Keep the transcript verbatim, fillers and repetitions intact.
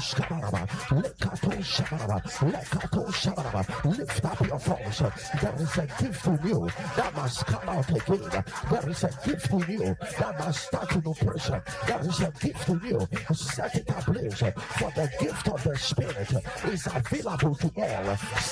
Lift up your voice. There is a gift in you that must come out again. There is a gift in you that must start in operation. There is a gift in you. Set it ablaze. For the gift of the Spirit is available to all.